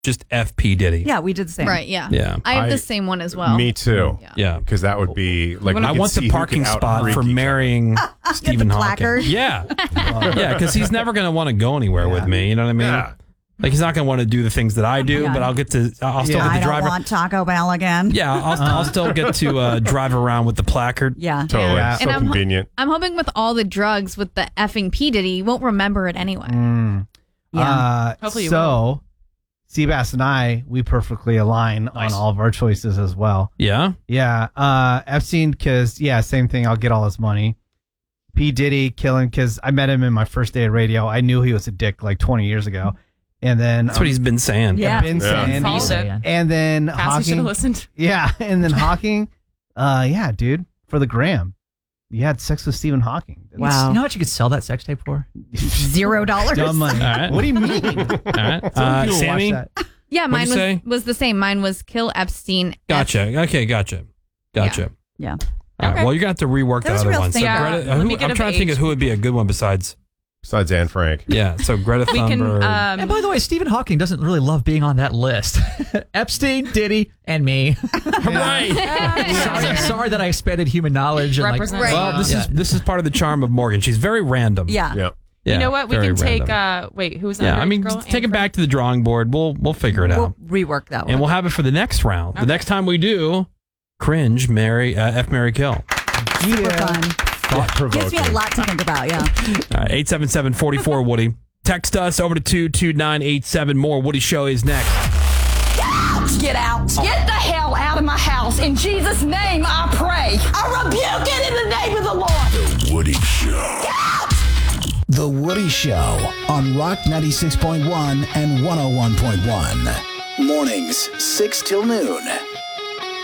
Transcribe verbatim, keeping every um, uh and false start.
just F P Diddy. Yeah, we did the same. Right, yeah. Yeah. I have I- the same one as well. Me too. Yeah. Yeah. Because that would be like we I could want see the who parking could spot out-freak for each other. marrying Stephen the Hawking. placard. Yeah. yeah, because he's never going to want to go anywhere Yeah. with me. You know what I mean? Yeah. Like, he's not going to want to do the things that I do, Yeah. but I'll get to, I'll still Yeah. get I to don't drive. want Taco Bell again. Yeah, I'll, I'll still get to uh, drive around with the placard. Yeah. Totally. Yeah. So And I'm- convenient. I'm hoping with all the drugs with the effing P. Diddy, you won't remember it anyway. Mm. Yeah. Uh, Hopefully you so, Seabass and I, we perfectly align Nice. on all of our choices as well. Yeah? Yeah. Uh, Epstein, because, yeah, same thing. I'll get all his money. P. Diddy, killing, because I met him in my first day of radio. I knew he was a dick like twenty years ago. And then. That's what he's been saying. Yeah. Been Yeah. saying. Follow it. Yeah. And then Cassie should Hawking. have listened. Yeah. And then Hawking. Uh, yeah, dude, for the gram. You had sex with Stephen Hawking. That's Wow. You know what you could sell that sex tape for? Zero dollars. dumb money. All right. What do you mean? All right. Some Uh, people watch Sammy? that. Yeah, What'd mine you was, say? was the same. Mine was kill Epstein. Gotcha. Okay, gotcha. Gotcha. Yeah. All right. Okay. Well, you're going to have to rework That the was other real one. So thick. Yeah. Greta, Let who, me get I'm of trying to think age. of who would be a good one besides. Besides Anne Frank. Yeah, so Greta We can. Thunberg. And Um, by the way, Stephen Hawking doesn't really love being on that list. Epstein, Diddy, and me. right. sorry, sorry that I expanded human knowledge. And Represent- like, Right. Well, this Yeah. is this is part of the charm of Morgan. She's very random. Yeah. Yeah. Yeah, you know what? We very can take. random. Uh, wait, who's that? yeah, I mean, girl? just take Anne it back to the drawing board. We'll we'll figure it We'll out, rework that one. and we'll have it for the next round. The next time we do, cringe, marry, uh, F, marry, kill. Super fun. Thought provoking. Gives me a lot to think about, yeah. Uh, eight seven seven, four four, Woody. Text us over to two two nine eight seven. More Woody Show is next. Get out. Get the hell out of my house. In Jesus' name, I pray. I rebuke it in the name of the Lord. The Woody Show. The Woody Show on Rock ninety-six point one and one oh one point one. Mornings, six till noon.